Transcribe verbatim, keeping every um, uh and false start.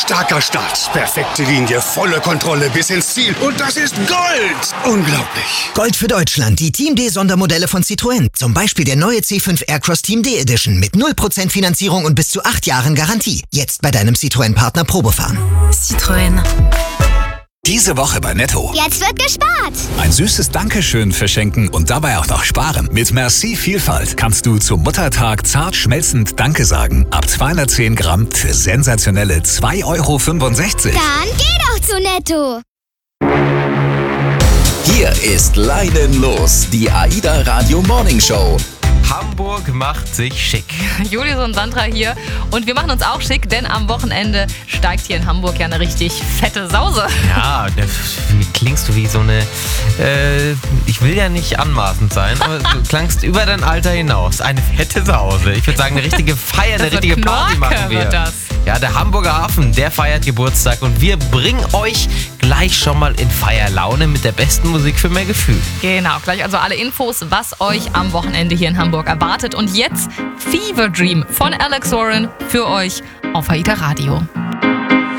Starker Start, perfekte Linie, volle Kontrolle bis ins Ziel. Und das ist Gold! Unglaublich. Gold für Deutschland, die Team D-Sondermodelle von Citroën. Zum Beispiel der neue C fünf Aircross Team D Edition mit null Prozent Finanzierung und bis zu acht Jahren Garantie. Jetzt bei deinem Citroën-Partner Probefahren. Citroën. Diese Woche bei Netto. Jetzt wird gespart. Ein süßes Dankeschön verschenken und dabei auch noch sparen. Mit Merci Vielfalt kannst du zum Muttertag zart schmelzend Danke sagen. Ab zweihundertzehn Gramm für sensationelle zwei Euro fünfundsechzig. Dann geh doch zu Netto. Hier ist Leinen los, die AIDA Radio Morning Show. Hamburg macht sich schick. Julius und Sandra hier und wir machen uns auch schick, denn am Wochenende steigt hier in Hamburg ja eine richtig fette Sause. Ja, da klingst du wie so eine, äh, ich will ja nicht anmaßend sein, aber du klangst über dein Alter hinaus. Eine fette Sause. Ich würde sagen, eine richtige Feier, eine Das wird richtige Party Knorke, machen wir. wird das. Ja, der Hamburger Hafen, der feiert Geburtstag und wir bringen euch gleich schon mal in Feierlaune mit der besten Musik für mehr Gefühl. Genau, gleich also alle Infos, was euch am Wochenende hier in Hamburg erwartet. Und jetzt Fever Dream von Alex Warren für euch auf AIDA Radio.